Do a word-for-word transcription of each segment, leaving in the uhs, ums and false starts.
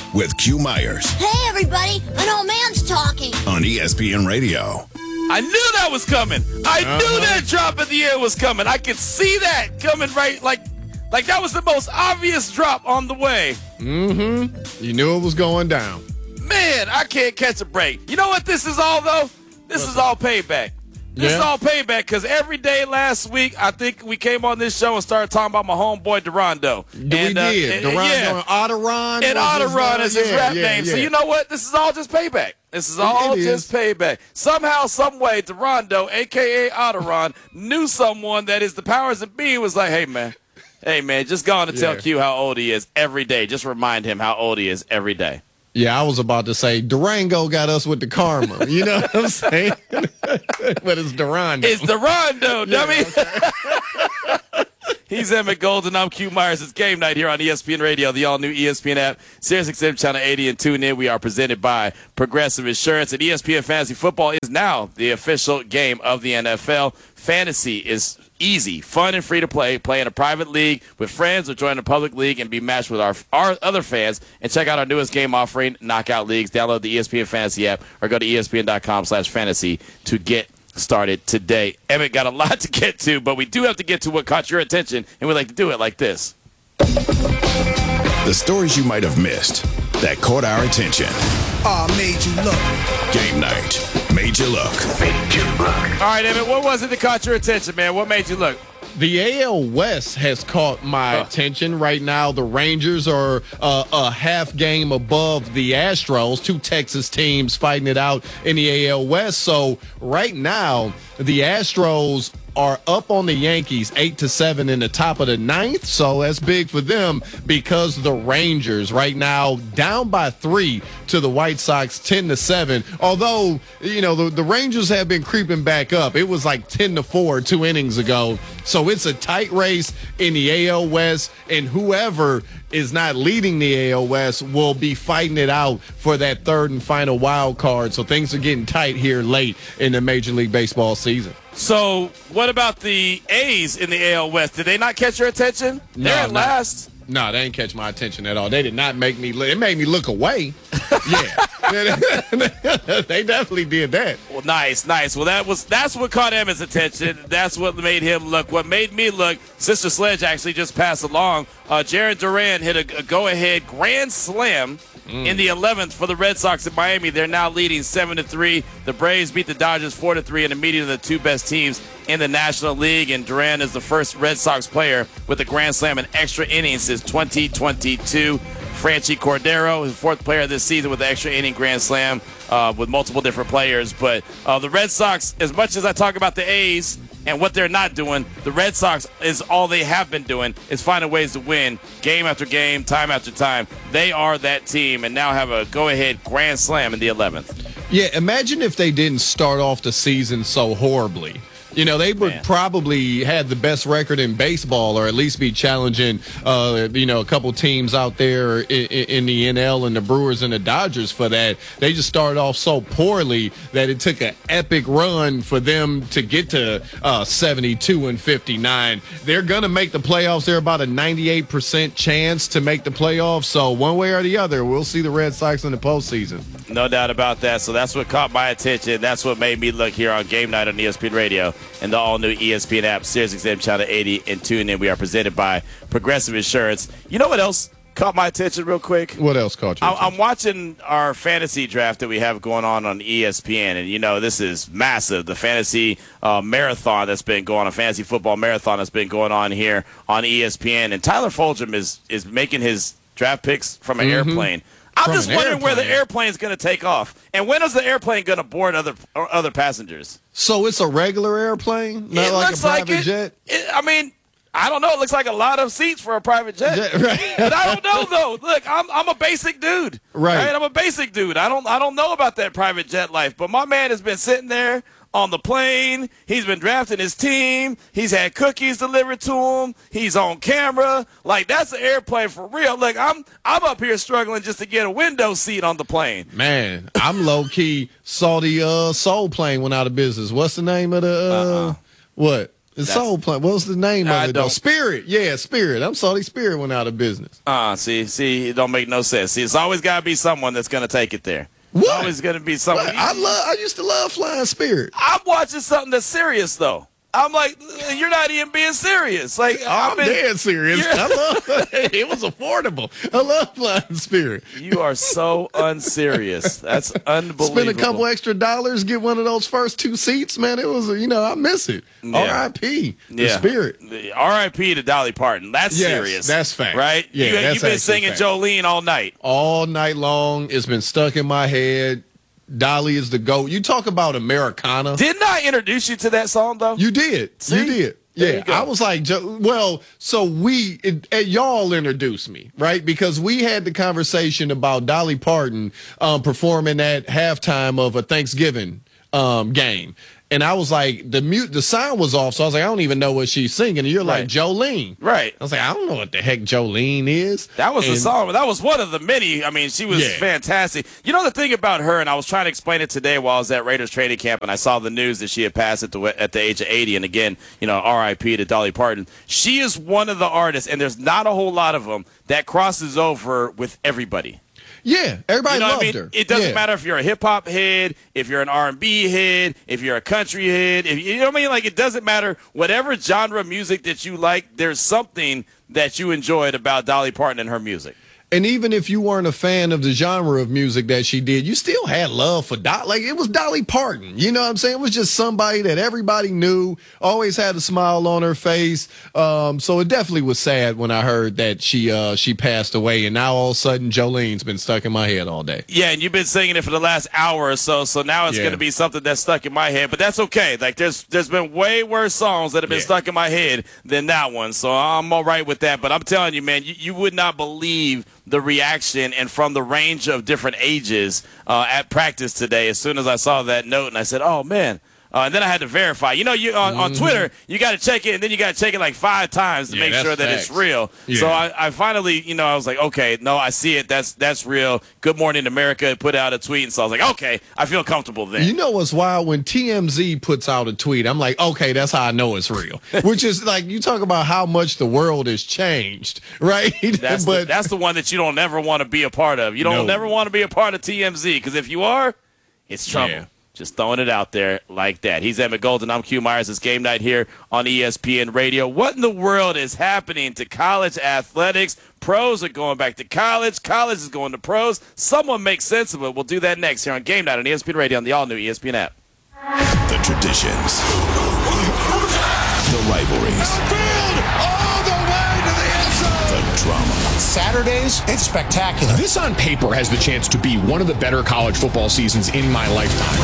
with Q Myers. Hey, everybody, an old man's talking. On E S P N Radio. I knew that was coming. I uh-huh. knew that drop at the end was coming. I could see that coming right, like, like that was the most obvious drop on the way. Mm-hmm. You knew it was going down. Man, I can't catch a break. You know what this is all, though? This What's is all payback. This yeah. is all payback because every day last week, I think we came on this show and started talking about my homeboy, Durando. And, we did. Uh, Durando yeah. and Otteron. And Otteron is his yeah, rap yeah, name. Yeah. So you know what? This is all just payback. This is all it just is. payback. Somehow, some way, Durando, a k a. Otteron, knew someone that is the powers that be was like, hey, man. Hey, man, just go on and tell yeah. Q how old he is every day. Just remind him how old he is every day. Yeah, I was about to say Durango got us with the karma. You know what I'm saying? But it's Durando. It's Durando, dummy. Yeah, okay. He's Emmett Golden. I'm Q Myers. It's game night here on E S P N Radio, the all-new E S P N app, Sirius X M Channel eighty, and tune in. We are presented by Progressive Insurance. And E S P N Fantasy Football is now the official game of the N F L. Fantasy is easy, fun, and free to play. Play in a private league with friends or join a public league and be matched with our, our other fans. And check out our newest game offering, Knockout Leagues. Download the E S P N Fantasy app or go to E S P N dot com slash fantasy to get started today. Emmett got a lot to get to, but we do have to get to what caught your attention, and we like to do it like this. The stories you might have missed that caught our attention. Oh, made you look. Game night. Made you look. Made you look. All right, Emmett, what was it that caught your attention, man? What made you look? The A L West has caught my uh. attention right now. The Rangers are uh, a half game above the Astros, two Texas teams fighting it out in the A L West. So right now, the Astros are up on the Yankees eight to seven in the top of the ninth. So that's big for them because the Rangers right now down by three to the White Sox ten to seven. Although, you know, the, the Rangers have been creeping back up. It was like ten to four two innings ago. So it's a tight race in the A L West, and whoever is not leading the A L West will be fighting it out for that third and final wild card. So things are getting tight here late in the Major League Baseball season. So what about the A's in the A L West? Did they not catch your attention? No, They're at no. last. No, they didn't catch my attention at all. They did not make me look. It made me look away. Yeah. They definitely did that. Well, nice, nice. Well, that was that's what caught Emmett's attention. That's what made him look. What made me look, Sister Sledge actually just passed along. Uh, Jaron Duran hit a, a go-ahead grand slam mm. in the eleventh for the Red Sox in Miami. They're now leading seven to three. The Braves beat the Dodgers four to three in a meeting of the two best teams in the National League, and Duran is the first Red Sox player with a grand slam in extra innings since twenty twenty-two. Franchi Cordero, his fourth player this season with the extra inning grand slam uh, with multiple different players. But uh, the Red Sox, as much as I talk about the A's and what they're not doing, the Red Sox is all they have been doing is finding ways to win game after game, time after time. They are that team and now have a go-ahead grand slam in the eleventh. Yeah, imagine if they didn't start off the season so horribly. You know, they would Man. probably had the best record in baseball, or at least be challenging, uh, you know, a couple teams out there in, in the N L and the Brewers and the Dodgers for that. They just started off so poorly that it took an epic run for them to get to uh, seventy-two and fifty-nine. They're going to make the playoffs. They're about a ninety-eight percent chance to make the playoffs. So one way or the other, we'll see the Red Sox in the postseason. No doubt about that. So that's what caught my attention. That's what made me look here on Game Night on E S P N Radio and the all-new E S P N app, Sirius X M Channel eighty, and tune in. We are presented by Progressive Insurance. You know what else caught my attention real quick? What else caught you? I- I'm watching our fantasy draft that we have going on on E S P N, and, you know, this is massive. The fantasy uh, marathon that's been going on, a fantasy football marathon that's been going on here on E S P N, and Tyler Fulgham is, is making his draft picks from an Mm-hmm. airplane. I'm From just an wondering where the airplane. airplane's going to take off, and when is the airplane going to board other or other passengers? So it's a regular airplane, not it like a looks private like it, jet? it- I mean, I don't know. It looks like a lot of seats for a private jet. Jet, right. But I don't know though. Look, I'm I'm a basic dude. Right. I'm a basic dude. I don't I don't know about that private jet life. But my man has been sitting there on the plane. He's been drafting his team. He's had cookies delivered to him. He's on camera. Like, that's an airplane for real. Look, I'm I'm up here struggling just to get a window seat on the plane. Man, I'm low-key. Saw the uh, Soul plane went out of business. What's the name of the uh, Uh-uh. what? The Soul Plane. What was the name I of it? Though? don't- Spirit. Yeah, Spirit. I'm sorry, Spirit went out of business. Uh, see, see, it don't make no sense. See, it's always got to be someone that's going to take it there. What? It's always going to be someone. What? I love. I used to love Flying Spirit. I'm watching something that's serious, though. I'm like, you're not even being serious. Like, I'm I've been- dead serious. You're- I love it. Was affordable. I love Flying Spirit. You are so unserious. That's unbelievable. Spend a couple extra dollars, get one of those first two seats, man. It was, you know, I miss it. Yeah. R I P The Yeah. Spirit. R I P to Dolly Parton. That's Yes, serious. that's fact. Right? Yeah, you, that's You've been actually singing fact. Jolene all night. All night long. It's been stuck in my head. Dolly is the GOAT. You talk about Americana. Didn't I introduce you to that song, though? You did. See? You did. There Yeah, you go. I was like, jo- well, so we, it, it, y'all introduced me, right? Because we had the conversation about Dolly Parton um, performing at halftime of a Thanksgiving um, game. And I was like, the mute, the sound was off. So I was like, I don't even know what she's singing. And you're like, Right. Jolene. Right. I was like, I don't know what the heck Jolene is. That was the And- song. That was one of the many. I mean, she was Yeah. fantastic. You know the thing about her, and I was trying to explain it today while I was at Raiders training camp, and I saw the news that she had passed at the at the age of eighty. And again, you know, R I P to Dolly Parton. She is one of the artists, and there's not a whole lot of them that crosses over with everybody. Yeah, everybody You know loved what I mean? her. It doesn't Yeah. matter if you're a hip hop head, if you're an R and B head, if you're a country head. If, you know what I mean? Like, it doesn't matter. Whatever genre of music that you like, there's something that you enjoyed about Dolly Parton and her music. And even if you weren't a fan of the genre of music that she did, you still had love for Dolly. Like, it was Dolly Parton. You know what I'm saying? It was just somebody that everybody knew, always had a smile on her face. Um, so it definitely was sad when I heard that she uh, she passed away. And now all of a sudden, Jolene's been stuck in my head all day. Yeah, and you've been singing it for the last hour or so, so now it's Yeah. going to be something that's stuck in my head. But that's okay. Like, there's there's been way worse songs that have been Yeah. stuck in my head than that one, so I'm all right with that. But I'm telling you, man, you, you would not believe the reaction and from the range of different ages uh, at practice today as soon as I saw that note, and I said, oh, man. Uh, and then I had to verify. You know, you on, on Twitter, you got to check it, and then you got to check it like five times to Yeah, make that's sure that facts. it's real. Yeah. So I, I finally, you know, I was like, okay, no, I see it. That's that's real. Good Morning America put out a tweet, and so I was like, okay, I feel comfortable then. You know what's wild? When T M Z puts out a tweet, I'm like, okay, that's how I know it's real. Which is like, you talk about how much the world has changed, right? That's the, but that's the one that you don't ever want to be a part of. You don't No. never want to be a part of T M Z, because if you are, it's trouble. Yeah. Just throwing it out there like that. He's Emmett Golden. I'm Q Myers. It's game night here on E S P N Radio. What in the world is happening to college athletics? Pros are going back to college. College is going to pros. Someone make sense of it. We'll do that next here on Game Night on E S P N Radio on the all-new E S P N app. The traditions, the rivalries, all the way to the end zone. the drama. Saturdays, it's spectacular. This on paper has the chance to be one of the better college football seasons in my lifetime.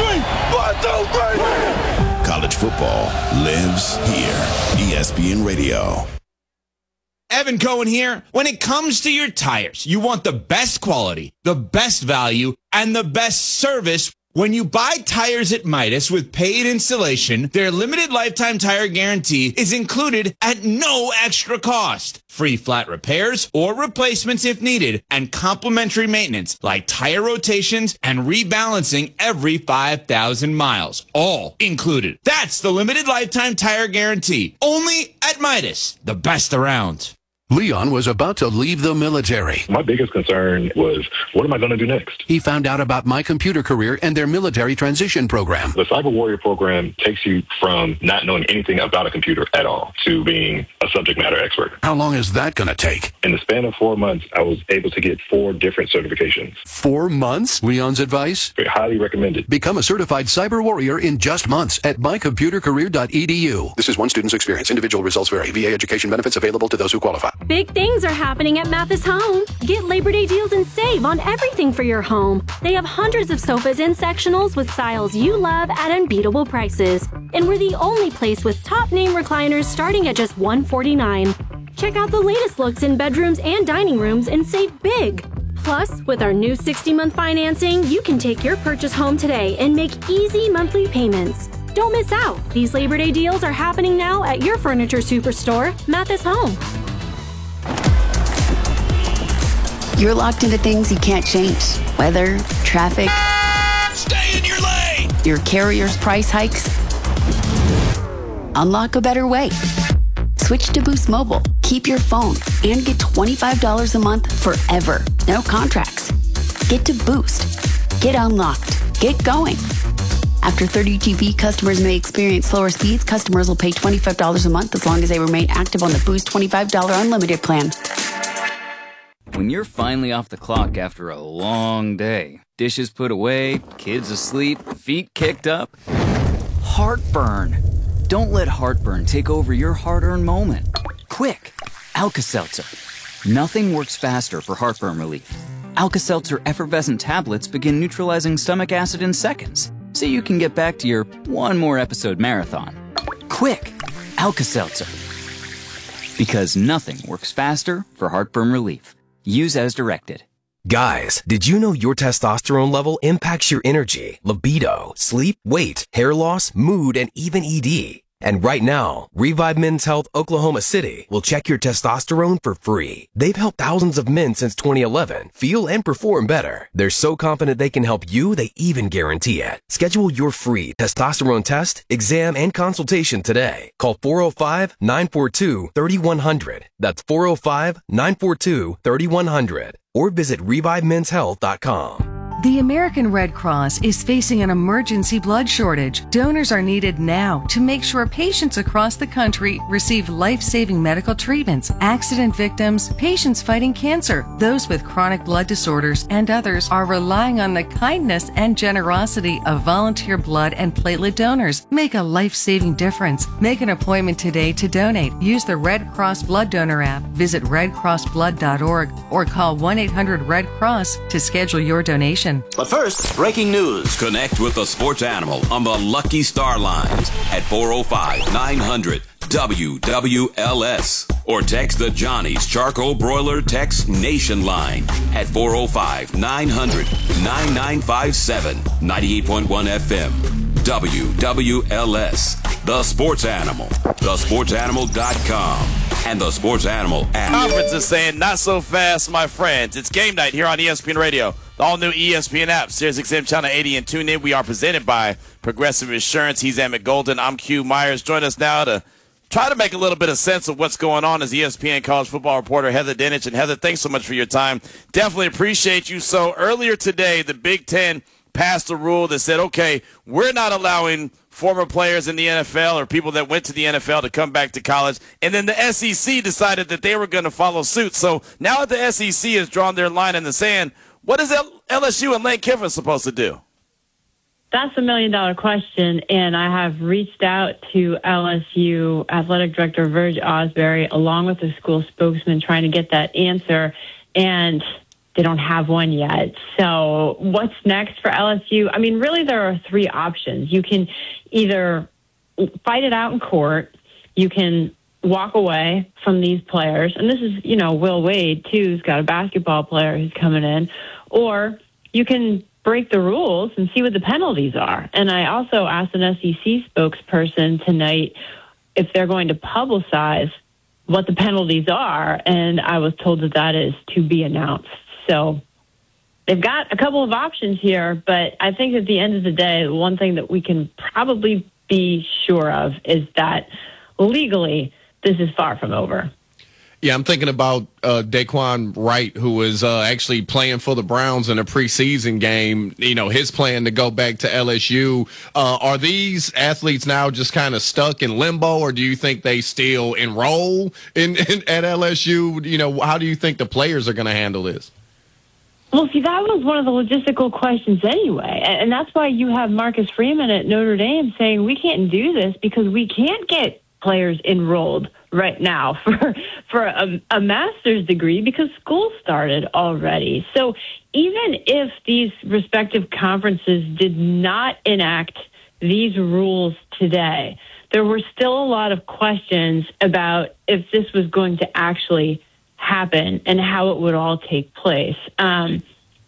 College football lives here. E S P N Radio. Evan Cohen here. When it comes to your tires, you want the best quality, the best value, and the best service. When you buy tires at Midas with paid installation, their limited lifetime tire guarantee is included at no extra cost. Free flat repairs or replacements if needed, and complimentary maintenance like tire rotations and rebalancing every five thousand miles. All included. That's the limited lifetime tire guarantee. Only at Midas, the best around. Leon was about to leave the military. My biggest concern was, what am I going to do next? He found out about My Computer Career and their military transition program. The Cyber Warrior program takes you from not knowing anything about a computer at all to being a subject matter expert. How long is that going to take? In the span of four months, I was able to get four different certifications. Four months? Leon's advice? Very highly recommended. Become a certified cyber warrior in just months at my computer career dot e d u. This is one student's experience. Individual results vary. V A education benefits available to those who qualify. Big things are happening at Mathis Home. Get Labor Day deals and save on everything for your home. They have hundreds of sofas and sectionals with styles you love at unbeatable prices. And we're the only place with top name recliners starting at just one hundred forty-nine dollars. Check out the latest looks in bedrooms and dining rooms and save big. Plus, with our new sixty-month financing, you can take your purchase home today and make easy monthly payments. Don't miss out. These Labor Day deals are happening now at your furniture superstore, Mathis Home. You're locked into things you can't change. Weather, traffic. Stay in your lane! Your carrier's price hikes. unlock a better way. Switch to Boost Mobile, keep your phone, and get twenty-five dollars a month forever. No contracts. Get to Boost. Get unlocked. Get going. After thirty G B, customers may experience slower speeds. Customers will pay twenty-five dollars a month as long as they remain active on the Boost twenty-five dollars unlimited plan. When you're finally off the clock after a long day, dishes put away, kids asleep, feet kicked up, heartburn. Don't let heartburn take over your hard-earned moment. Quick, Alka-Seltzer. Nothing works faster for heartburn relief. Alka-Seltzer effervescent tablets begin neutralizing stomach acid in seconds, so you can get back to your one more episode marathon. Quick, Alka-Seltzer. Because nothing works faster for heartburn relief. Use as directed. Guys, did you know your testosterone level impacts your energy, libido, sleep, weight, hair loss, mood, and even E D? And right now, Revive Men's Health Oklahoma City will check your testosterone for free. They've helped thousands of men since twenty eleven feel and perform better. They're so confident they can help you, they even guarantee it. Schedule your free testosterone test, exam, and consultation today. Call four oh five, nine four two, three one zero zero. That's four oh five, nine four two, three one zero zero. Or visit revive men's health dot com. The American Red Cross is facing an emergency blood shortage. Donors are needed now to make sure patients across the country receive life-saving medical treatments. Accident victims, patients fighting cancer, those with chronic blood disorders, and others are relying on the kindness and generosity of volunteer blood and platelet donors. Make a life-saving difference. Make an appointment today to donate. Use the Red Cross Blood Donor app. Visit red cross blood dot org or call one eight hundred red cross to schedule your donation. But first, breaking news. Connect with the sports animal on the Lucky Star lines at four oh five, nine hundred, W W L S or text the Johnny's Charcoal Broiler Text Nation line at four oh five, nine hundred, nine nine five seven. ninety-eight point one F M. W W L S. The Sports Animal. the sports animal dot com and the Sports Animal app. Conference is saying not so fast, my friends. It's game night here on E S P N Radio. The all-new E S P N app, Sirius X M Channel eighty, and tune in. We are presented by Progressive Insurance. He's Emmett Golden. I'm Q Myers. Join us now to try to make a little bit of sense of what's going on as E S P N college football reporter Heather Dinich. And Heather, thanks so much for your time. Definitely appreciate you. So earlier today, the Big Ten passed a rule that said, okay, we're not allowing former players in the N F L or people that went to the N F L to come back to college. And then the S E C decided that they were going to follow suit. So now that the S E C has drawn their line in the sand, what is L S U and Lane Kiffin supposed to do? That's a million-dollar question, and I have reached out to L S U Athletic Director Verge Osbury along with the school spokesman trying to get that answer, and they don't have one yet. So what's next for L S U? I mean, really there are three options. You can either fight it out in court, you can walk away from these players, and this is, you know, Will Wade, too, who's got a basketball player who's coming in, or you can break the rules and see what the penalties are. And I also asked an S E C spokesperson tonight if they're going to publicize what the penalties are, and I was told that that is to be announced. So they've got a couple of options here, but I think at the end of the day, one thing that we can probably be sure of is that legally this is far from over. Yeah, I'm thinking about uh, Daquan Wright, who is uh, actually playing for the Browns in a preseason game. You know, his plan to go back to L S U. Uh, are these athletes now just kind of stuck in limbo, or do you think they still enroll in, in at L S U? You know, how do you think the players are going to handle this? Well, see, that was one of the logistical questions anyway. And that's why you have Marcus Freeman at Notre Dame saying we can't do this because we can't get players enrolled right now for for a, a master's degree because school started already. So even if these respective conferences did not enact these rules today, there were still a lot of questions about if this was going to actually happen and how it would all take place. Um,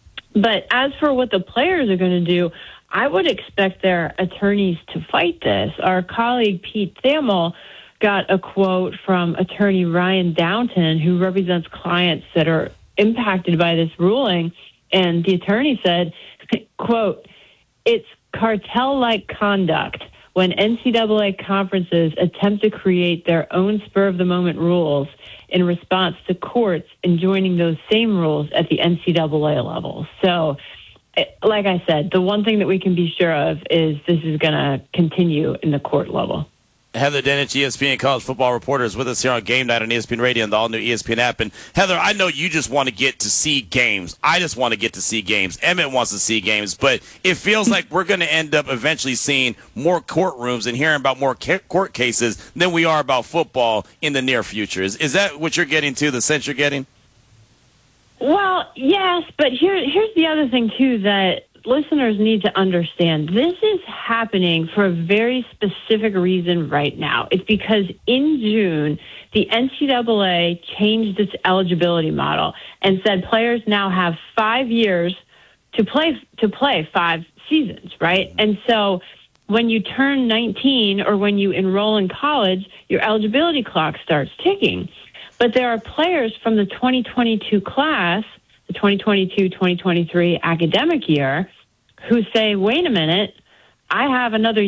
but as for what the players are going to do, I would expect their attorneys to fight this. Our colleague Pete Thamel got a quote from attorney Ryan Downton, who represents clients that are impacted by this ruling. And the attorney said, quote, "It's cartel-like conduct when N C double A conferences attempt to create their own spur-of-the-moment rules in response to courts enjoining those same rules at the N C double A level. So, like I said, the one thing that we can be sure of is this is going to continue in the court level. Heather Dinich, E S P N college football reporter, is with us here on Game Night on E S P N Radio and the all-new E S P N app. And Heather, I know you just want to get to see games. I just want to get to see games. Emmett wants to see games. But it feels like we're going to end up eventually seeing more courtrooms and hearing about more court cases than we are about football in the near future. Is, is that what you're getting to, the sense you're getting? Well, yes, but here, here's the other thing, too, that listeners need to understand. This is happening for a very specific reason right now. It's because in June, the N C double A changed its eligibility model and said players now have five years to play to play five seasons, right? And so when you turn nineteen or when you enroll in college, your eligibility clock starts ticking. But there are players from the twenty twenty-two class, the twenty twenty-two twenty twenty-three academic year, who say, wait a minute, I have another